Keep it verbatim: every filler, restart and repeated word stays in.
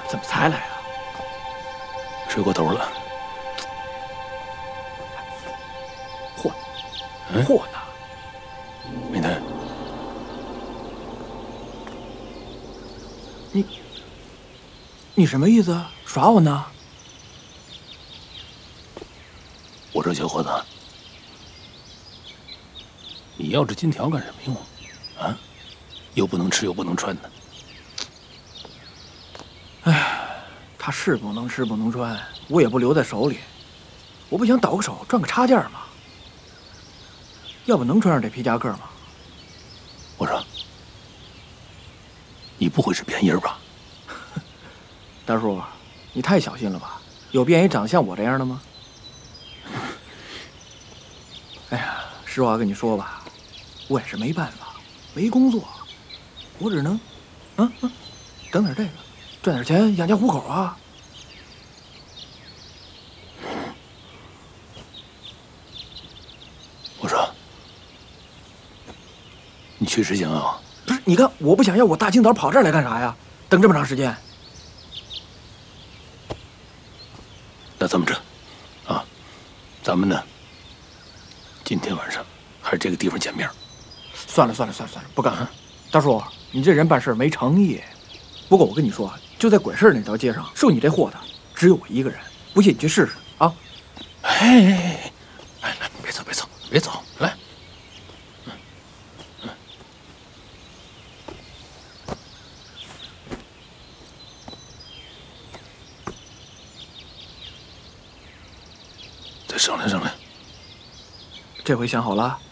怎么才来啊？ 睡过头了。 货，货呢？ 没带。 你，你什么意思？耍我呢？ 我说小伙子，你要这金条干什么用啊？又不能吃又不能穿的。 哎，他是不能吃不能穿，我也不留在手里。我不想倒个手赚个差价吗？要不能穿上这皮夹克吗？ 我说，你不会是变音儿吧？ 大叔，你太小心了吧？有变一长像我这样的吗？哎呀，实话跟你说吧，我也是没办法，没工作，我只能，啊啊，整点这个，赚点钱养家糊口啊。 我说，你确实想要？ 不是，你看我不想要，我大清早跑这儿来干啥呀？等这么长时间。 那这么着，啊，咱们呢，今天晚上还是这个地方见面。 算了算了算了算了，不干了。大叔，你这人办事没诚意。不过我跟你说，就在管事那条街上，收你这货的只有我一个人。不信你去试试啊！ 哎哎哎，来来，别走别走别走，来。嗯嗯。再商量商量。 这回想好了？